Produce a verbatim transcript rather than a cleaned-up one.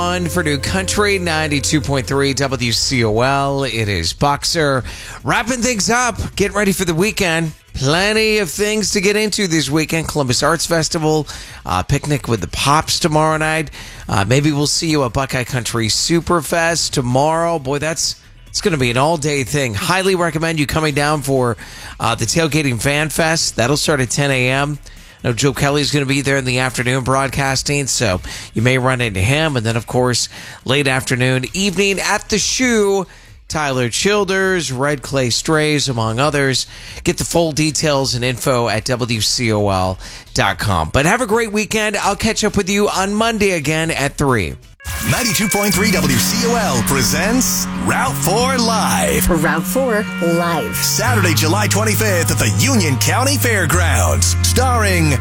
On for New Country, ninety-two point three W C O L. It is Boxer. Wrapping things up, getting ready for the weekend. Plenty of things to get into this weekend. Columbus Arts Festival, uh, picnic with the Pops tomorrow night. Uh, maybe we'll see you at Buckeye Country Superfest tomorrow. Boy, that's it's going to be an all-day thing. Highly recommend you coming down for uh, the Tailgating Fan Fest. That'll start at ten a.m. I know Joe Kelly's going to be there in the afternoon broadcasting, so you may run into him. And then, of course, late afternoon, evening at the Shoe, Tyler Childers, Red Clay Strays, among others. Get the full details and info at W C O L dot com. But have a great weekend. I'll catch up with you on Monday again at three. ninety-two point three W C O L presents Route four Live. Route four Live. Saturday, July twenty-fifth at the Union County Fairgrounds. Starring